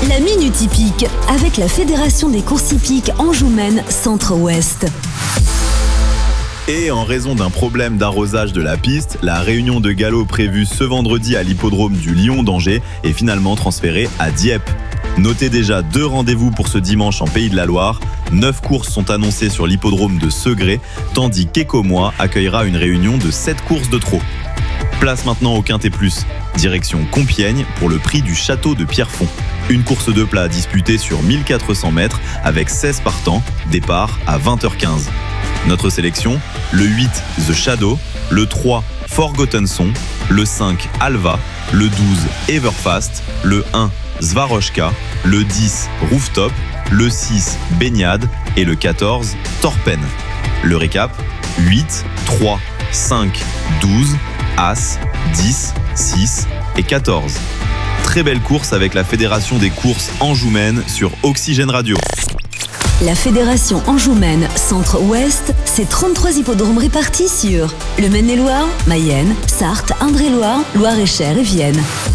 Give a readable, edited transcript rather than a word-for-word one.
La Minute Hippique avec la Fédération des courses hippiques Anjou-Maine Centre-Ouest. Et en raison d'un problème d'arrosage de la piste, la réunion de galop prévue ce vendredi à l'hippodrome du Lion d'Angers est finalement transférée à Dieppe. Notez déjà 2 rendez-vous pour ce dimanche en Pays de la Loire. 9 courses sont annoncées sur l'hippodrome de Segré, tandis qu'Écomois accueillera une réunion de 7 courses de trot. Place maintenant au Quintet Plus, direction Compiègne pour le prix du château de Pierrefonds. Une course de plat disputée sur 1400 mètres avec 16 partants, départ à 20h15. Notre sélection, le 8 The Shadow, le 3 Forgotten Son, le 5 Alva, le 12 Everfast, le 1 Svaroshka, le 10 Rooftop, le 6 Baignade et le 14 Torpen. Le récap, 8, 3, 5, 12, As, 10, 6 et 14. Très belle course avec la Fédération des courses Anjou-Maine sur Oxygène Radio. La Fédération Anjou-Maine Centre-Ouest, c'est 33 hippodromes répartis sur le Maine-et-Loire, Mayenne, Sarthe, Indre-et-Loire, Loire-et-Cher et Vienne.